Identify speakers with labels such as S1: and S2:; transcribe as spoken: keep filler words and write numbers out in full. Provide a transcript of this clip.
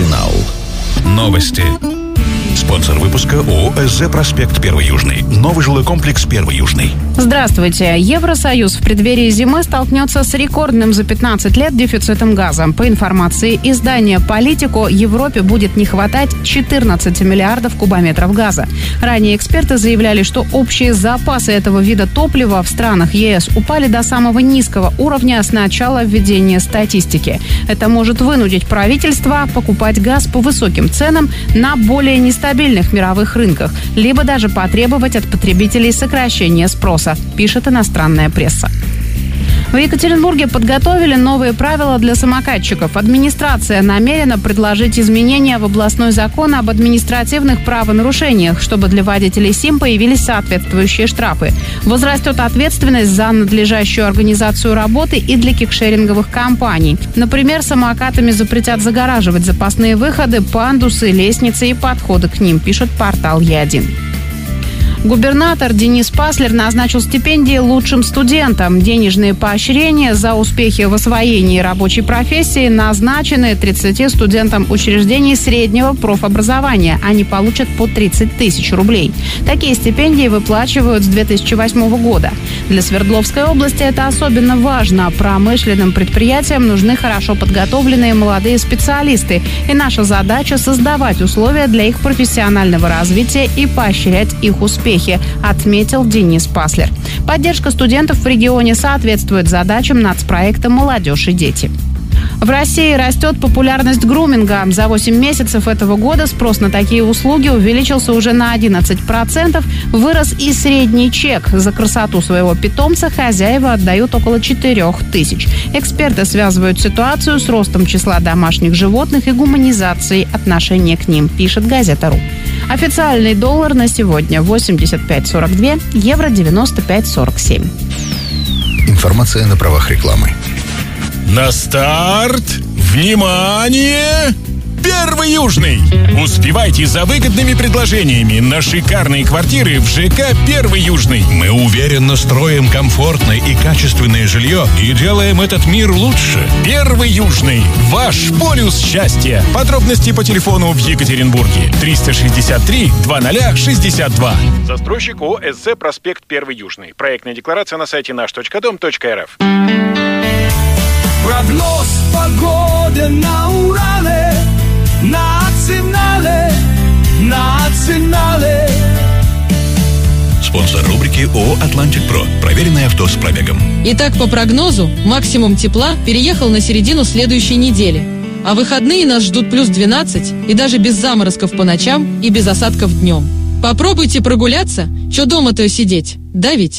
S1: Финал. Новости. Спонсор выпуска ООО «СЗ Проспект Первый Южный». Новый жилой комплекс Первый Южный.
S2: Здравствуйте. Евросоюз в преддверии зимы столкнется с рекордным за пятнадцать лет дефицитом газа. По информации издания «Политико», Европе будет не хватать четырнадцать миллиардов кубометров газа. Ранее эксперты заявляли, что общие запасы этого вида топлива в странах ЕС упали до самого низкого уровня с начала введения статистики. Это может вынудить правительство покупать газ по высоким ценам на более нестабильных мировых рынках, либо даже потребовать от потребителей сокращения спроса, пишет иностранная пресса. В Екатеринбурге подготовили новые правила для самокатчиков. Администрация намерена предложить изменения в областной закон об административных правонарушениях, чтобы для водителей СИМ появились соответствующие штрафы. Возрастет ответственность за надлежащую организацию работы и для кикшеринговых компаний. Например, самокатами запретят загораживать запасные выходы, пандусы, лестницы и подходы к ним, пишет портал Е один. Губернатор Денис Паслер назначил стипендии лучшим студентам. Денежные поощрения за успехи в освоении рабочей профессии назначены тридцати студентам учреждений среднего профобразования. Они получат по тридцать тысяч рублей. Такие стипендии выплачивают с две тысячи восьмого года. Для Свердловской области это особенно важно. Промышленным предприятиям нужны хорошо подготовленные молодые специалисты. И наша задача – создавать условия для их профессионального развития и поощрять их успехи, отметил Денис Паслер. Поддержка студентов в регионе соответствует задачам нацпроекта «Молодежь и дети». В России растет популярность груминга. За восемь месяцев этого года спрос на такие услуги увеличился уже на одиннадцать процентов. Вырос и средний чек. За красоту своего питомца хозяева отдают около четырех тысяч. Эксперты связывают ситуацию с ростом числа домашних животных и гуманизацией отношения к ним, пишет газета.ру. Официальный доллар на сегодня восемьдесят пять сорок два, евро девяносто пять сорок семь.
S1: Информация на правах рекламы.
S3: На старт! Внимание! Первый Южный! Успевайте за выгодными предложениями на шикарные квартиры в ЖК «Первый Южный».
S1: Мы уверенно строим комфортное и качественное жилье и делаем этот мир лучше.
S3: Первый Южный. Ваш полюс счастья. Подробности по телефону в Екатеринбурге. триста шестьдесят три двадцать шестьдесят два. Застройщик ООО «СЗ Проспект Первый Южный». Проектная декларация на сайте наш точка дом точка эр эф.
S4: Прогноз погоды на Урале, национале, национале.
S1: Спонсор рубрики ООО «Атлантик Про». Проверенное авто с пробегом.
S5: Итак, по прогнозу, максимум тепла переехал на середину следующей недели. А выходные нас ждут плюс двенадцать и даже без заморозков по ночам и без осадков днем. Попробуйте прогуляться, что дома-то сидеть, да ведь?